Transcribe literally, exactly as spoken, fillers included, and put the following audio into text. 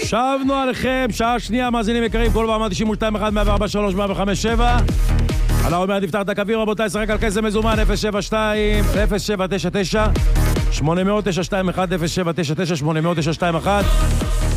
שבנו עליכם, שעה שנייה, מאזינים יקרים, כל פעם תשעים ושתיים אחת מאה וארבע שלוש מאה וחמש שבע. על העומד נפתח את הקווים, רבותיי, שחק על כסף מזומן, אפס שבע שתיים אפס שבע תשע תשע שמונה אפס אפס תשע שתיים אחת אפס שבע תשע תשע שמונה אפס אפס תשע שתיים אחת.